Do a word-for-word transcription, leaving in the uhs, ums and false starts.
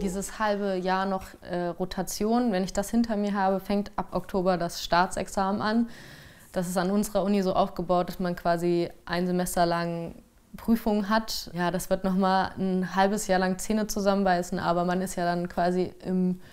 dieses halbe Jahr noch äh, Rotation, wenn ich das hinter mir habe, fängt ab Oktober das Staatsexamen an. Das ist an unserer Uni so aufgebaut, dass man quasi ein Semester lang Prüfungen hat. Ja, das wird nochmal ein halbes Jahr lang Zähne zusammenbeißen, aber man ist ja dann quasi im